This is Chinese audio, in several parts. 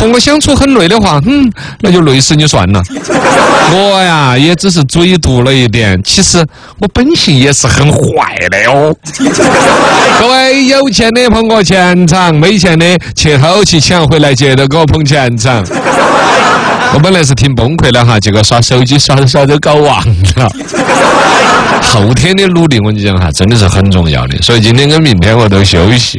和我相处很累的话，那就累死你算了。我呀，也只是嘴毒了一点，其实我本性也是很坏的哟。各位有钱的捧我钱场，没钱的去后期抢回来，接着给我捧钱场。我本来是挺崩溃的哈，结果刷手机刷着刷着搞忘了。后天的努力，我跟你讲哈，真的是很重要的。所以今天跟明天我都休息。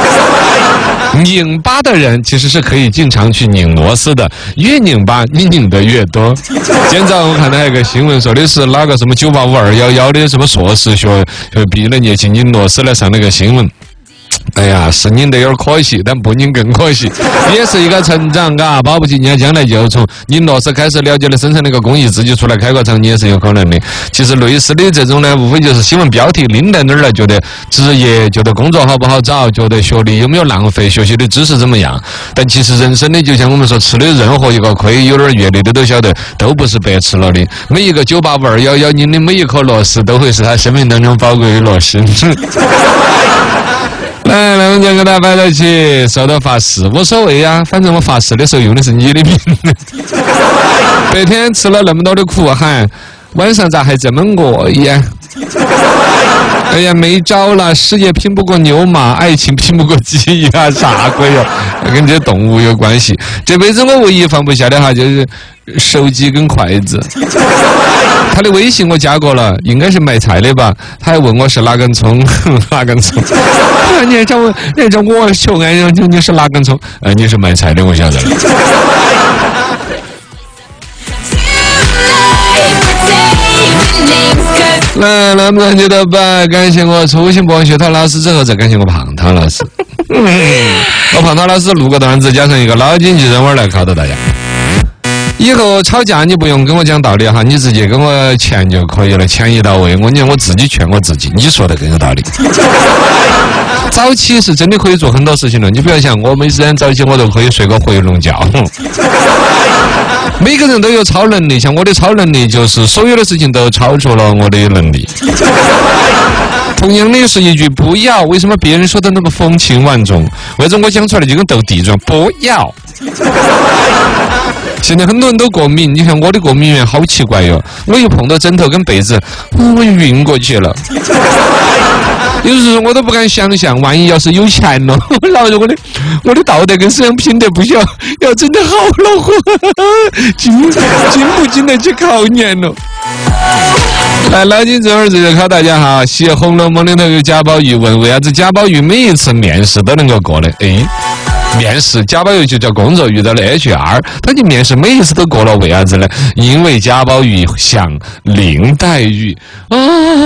拧巴的人其实是可以经常去拧螺丝的，越拧巴你拧得越多。今早我看到一个新闻，说的是哪个什么985-211的什么硕士学毕了业去拧螺丝来上那个新闻。哎呀，是拧得有点可惜，但不拧更可惜，也是一个成长，嘎，保不齐人家将来就从拧螺丝开始了解了生产那个工艺，自己出来开个厂，你也是有可能的。其实类似的这种呢，无非就是新闻标题拎在那儿了，觉得职业，觉得工作好不好找，觉得学历有没有浪费，学习的知识怎么样。但其实人生的，就像我们说，吃的任何一个亏，有点阅历的都晓得，都不是白吃了的。每一个985-211拧的每一颗螺丝，都会是他生命当中宝贵的螺丝。来，我们就跟他摆到起，说到发誓，无所谓呀，反正我发誓的时候用的是你的名。白天吃了那么多的苦，晚上咋还这么饿呀？哎呀，没招了，事业拼不过牛马，爱情拼不过鸡呀，啥鬼哟？跟这些动物有关系。这辈子我唯一放不下的就是手机跟筷子。他的微信我加过了，应该是买菜的吧？他还问我是哪根葱，哪根葱？你还叫我穷哎，你是哪根葱？你是买菜的，我晓得了。来，那么就到吧，感谢我粗心博学涛老师之后，再感谢我胖涛老师。我胖涛老师录个段子，加上一个脑筋急转弯来考到大家。以后吵架你不用跟我讲道理哈，你直接跟我钱就可以了，钱一到位，我自己劝我自己，你说的更有道理。早起是真的可以做很多事情的，你不要想我每天早起我都可以睡个回笼觉。每个人都有超能力，像我的超能力就是所有的事情都超出了我的能力。同样的是一句不要，为什么别人说的那么风情万种？为什么我讲出来就跟斗地主不要？现在很多人都过敏，你看我的过敏源好奇怪哟，我一碰到枕头跟被子，我晕过去了。有时候我都不敢想象，万一要是有钱了，老子我的道德跟思想品德不晓要真的好恼火，经不经得起考验了。来，脑筋急转弯直接考大家哈，写《红楼梦》里头有贾宝玉问为啥子贾宝玉每一次面试都能够过的？面试贾宝玉就叫工作遇到了 HR， 他就面试每一次都过了，为啥子呢？因为贾宝玉像林黛玉